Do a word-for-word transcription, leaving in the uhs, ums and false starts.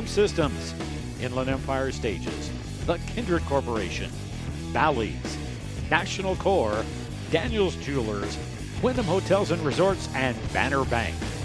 M Systems, Inland Empire Stages, the Kindred Corporation, Bally's, National Core, Daniels Jewelers, Wyndham Hotels and Resorts, and Banner Bank.